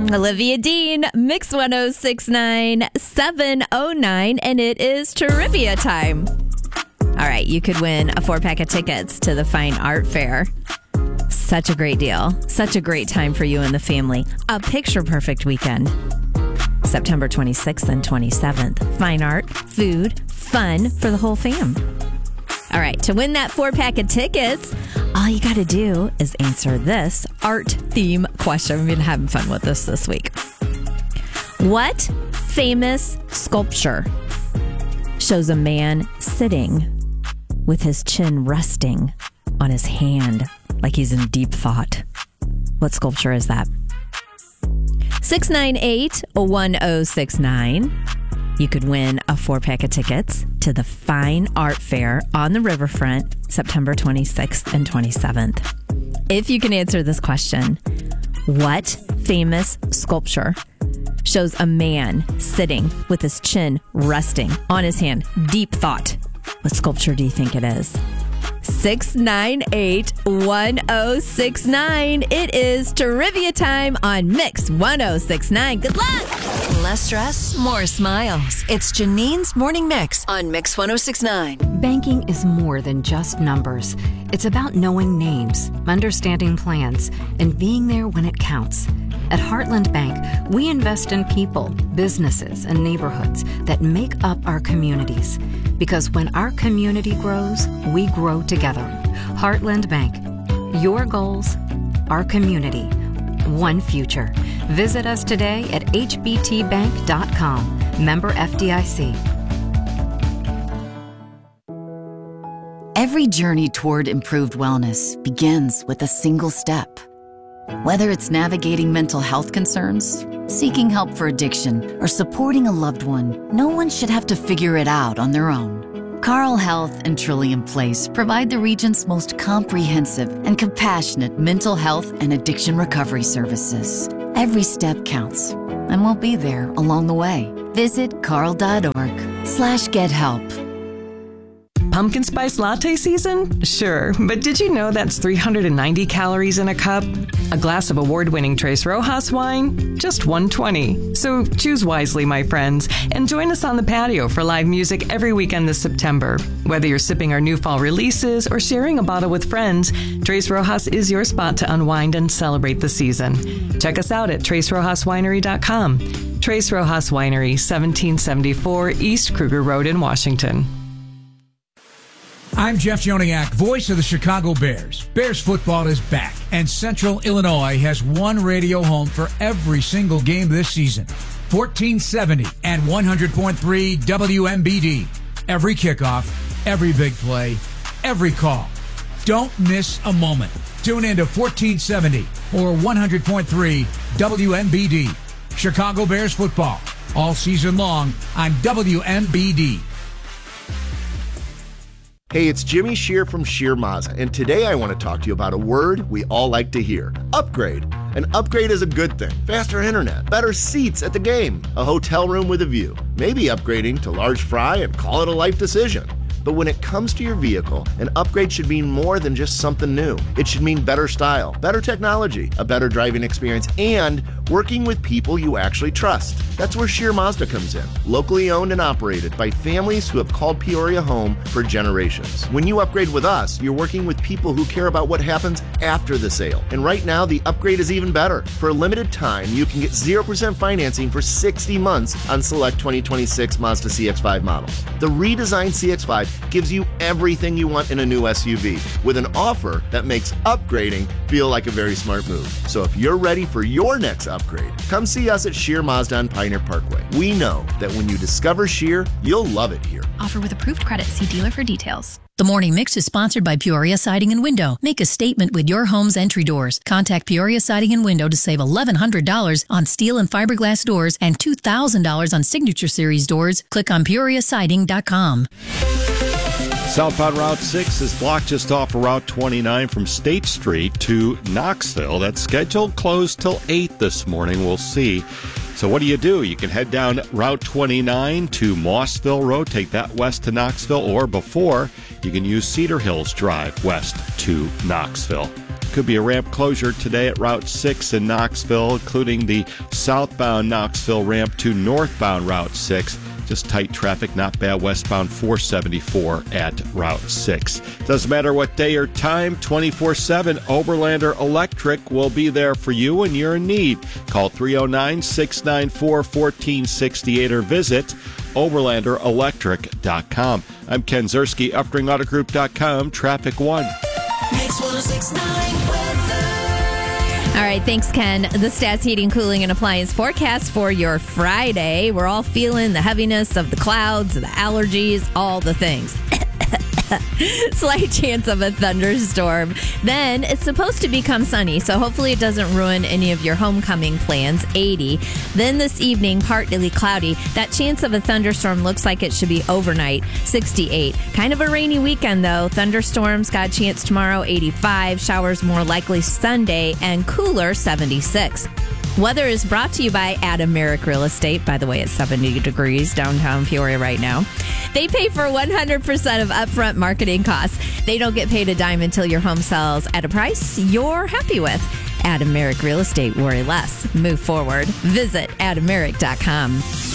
Olivia Dean, Mix 1069, 709, and it is trivia time. All right, you could win a 4-pack of tickets to the Fine Art Fair. Such a great deal. Such a great time for you and the family. A picture-perfect weekend. September 26th and 27th. Fine art, food, fun for the whole fam. All right, to win that 4-pack of tickets, all you got to do is answer this art theme question. We've been having fun with this week. What famous sculpture shows a man sitting with his chin resting on his hand like he's in deep thought? What sculpture is that? 698-1069. You could win a 4-pack of tickets to the Fine Art Fair on the Riverfront, September 26th and 27th. If you can answer this question, what famous sculpture shows a man sitting with his chin resting on his hand? Deep thought. What sculpture do you think it is? 698-1069. It is trivia time on Mix 1069. Good luck! Less stress, more smiles. It's Janine's Morning Mix on Mix 1069. Banking is more than just numbers. It's about knowing names, understanding plans, and being there when it counts. At Heartland Bank, we invest in people, businesses, and neighborhoods that make up our communities. Because when our community grows, we grow together. Heartland Bank. Your goals, our community, one future. Visit us today at hbtbank.com. Member FDIC. Every journey toward improved wellness begins with a single step. Whether it's navigating mental health concerns, seeking help for addiction, or supporting a loved one, no one should have to figure it out on their own. Carle Health and Trillium Place provide the region's most comprehensive and compassionate mental health and addiction recovery services. Every step counts, and we'll be there along the way. Visit carle.org/gethelp. Pumpkin spice latte season? Sure, but did you know that's 390 calories in a cup? A glass of award-winning Tres Rojas wine? Just 120. So choose wisely, my friends, and join us on the patio for live music every weekend this September. Whether you're sipping our new fall releases or sharing a bottle with friends, Tres Rojas is your spot to unwind and celebrate the season. Check us out at TresRojasWinery.com. Tres Rojas Winery, 1774 East Kruger Road in Washington. I'm Jeff Joniak, voice of the Chicago Bears. Bears football is back, and Central Illinois has one radio home for every single game this season. 1470 and 100.3 WMBD. Every kickoff, every big play, every call. Don't miss a moment. Tune in to 1470 or 100.3 WMBD. Chicago Bears football, all season long on WMBD. Hey, it's Jimmy Shear from Shear Mazda, and today I want to talk to you about a word we all like to hear: upgrade. An upgrade is a good thing. Faster internet, better seats at the game, a hotel room with a view. Maybe upgrading to large fry and call it a life decision. But when it comes to your vehicle, an upgrade should mean more than just something new. It should mean better style, better technology, a better driving experience, and working with people you actually trust. That's where Shear Mazda comes in. Locally owned and operated by families who have called Peoria home for generations. When you upgrade with us, you're working with people who care about what happens after the sale. And right now, the upgrade is even better. For a limited time, you can get 0% financing for 60 months on select 2026 Mazda CX-5 models. The redesigned CX-5 gives you everything you want in a new SUV with an offer that makes upgrading feel like a very smart move. So if you're ready for your next upgrade, come see us at Shear Mazda on Pioneer Parkway. We know that when you discover Shear, you'll love it here. Offer with approved credit. See dealer for details. The Morning Mix is sponsored by Peoria Siding and Window. Make a statement with your home's entry doors. Contact Peoria Siding and Window to save $1,100 on steel and fiberglass doors and $2,000 on Signature Series doors. Click on PeoriaSiding.com. Southbound Route 6 is blocked just off of Route 29 from State Street to Knoxville. That's scheduled closed till 8 this morning. We'll see. So what do? You can head down Route 29 to Mossville Road, take that west to Knoxville, or before, you can use Cedar Hills Drive west to Knoxville. Could be a ramp closure today at Route 6 in Knoxville, including the southbound Knoxville ramp to northbound Route 6. Just tight traffic, not bad westbound 474 at Route 6. Doesn't matter what day or time, 24/7, Oberlander Electric will be there for you when you're in need. Call 309-694-1468 or visit OberlanderElectric.com. I'm Ken Zerski, UpringAutoGroup.com, Traffic 1. Mix 106.9 weather. All right, thanks, Ken. The Stats Heating, Cooling, and Appliance forecast for your Friday. We're all feeling the heaviness of the clouds, the allergies, all the things. Slight chance of a thunderstorm. Then it's supposed to become sunny, so hopefully it doesn't ruin any of your homecoming plans. 80. Then this evening, partly cloudy. That chance of a thunderstorm looks like it should be overnight. 68. Kind of a rainy weekend, though. Thunderstorms got a chance tomorrow. 85. Showers more likely Sunday, and cooler. 76. Weather is brought to you by Adam Merrick Real Estate. By the way, it's 70 degrees downtown Peoria right now. They pay for 100% of upfront marketing costs. They don't get paid a dime until your home sells at a price you're happy with. Adam Merrick Real Estate. Worry less. Move forward. Visit AdamMerrick.com.